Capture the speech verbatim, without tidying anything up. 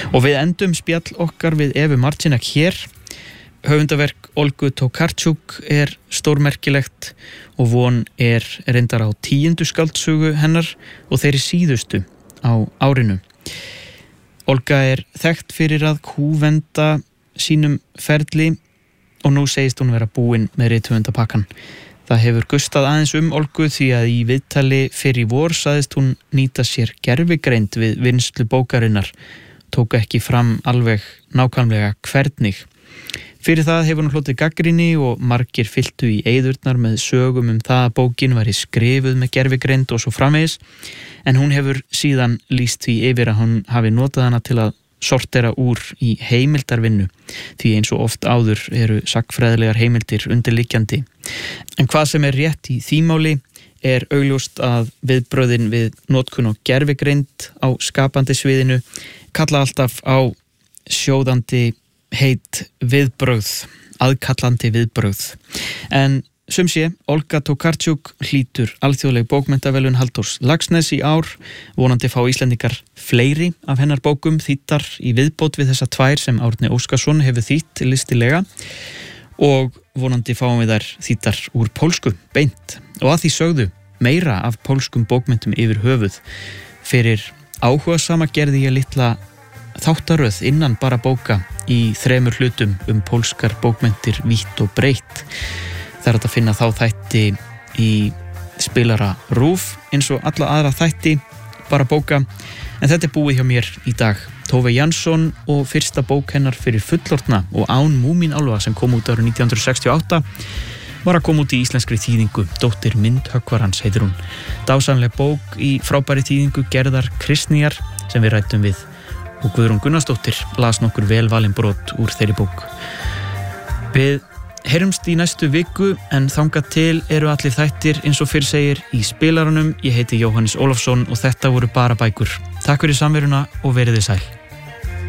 Og við endum spjall okkar við Evu Marcinak hér. Höfundaverk Olgu Tokarczuk er stórmerkilegt og von er reyndar á tíundu skáldsögu hennar og þeirri síðustu á árinu. Olga er þekkt fyrir að kúvenda sínum ferli og nú segist hún vera búin með rithöfundapakkann. Það hefur gustað aðeins um Olgu því að í viðtali fyrir í vor sagðist hún nýta sér gervigreind við vinnslu bókarinnar, tók ekki fram alveg nákvæmlega hvernig. Fyrir það hefur hún hlotið gagnrýni og margir fylltu í eyðurnar með sögum um það að bókin væri skrifuð með gervigreind og svo framvegis, en hún hefur síðan lýst því yfir að hún hafi notað hana til að sortera úr í heimildarvinnu, því eins og oft áður eru sagnfræðilegar heimildir undirliggjandi. En hvað sem er rétt í því máli er augljóst að viðbrögðin við notkun og gervigreind á skapandi sviðinu kalla alltaf á sjóðandi heit viðbrögð, aðkallandi viðbrögð. En sum sé, Olga Tokarczuk hlýtur alþjóðleg bókmenntaverðlaun Halldórs Laxness í ár, vonandi fá Íslendingar fleiri af hennar bókum þýddar í viðbót við þessa tvær sem Árni Óskarsson hefur þýtt listilega og vonandi fáum við þær þýddar úr pólsku beint. Og að því sögðu meira af pólskum bókmenntum yfir höfuð. Fyrir áhugasama gerði ég litla þáttaröð innan bara bóka í þremur hlutum um pólskar bókmenntir vítt og breitt. Það er hægt að finna þá þætti í spilara RÚV eins og alla aðra þætti bara bóka, en þetta er búið hjá mér í dag. Tove Jansson og fyrsta bók hennar fyrir fullorðna og án Múmínálfa sem kom út árið nítján hundruð sextíu og átta var að koma út í íslenskri þýðingu. Dóttir myndhöggvarans heitir hún. Dásamleg bók í frábæri þýðingu Gerðar Kristnýjar sem við ræddum við og Guðrún Gunnarsdóttir las nokkur vel valin brot úr þeirri bók. Við heyrumst í næstu viku, en þangað til eru allir þættir eins og fyrr segir í spilaranum. Ég heiti Jóhannes Ólafsson og þetta voru bara bækur. Takk fyrir samveruna og verið þið sæl.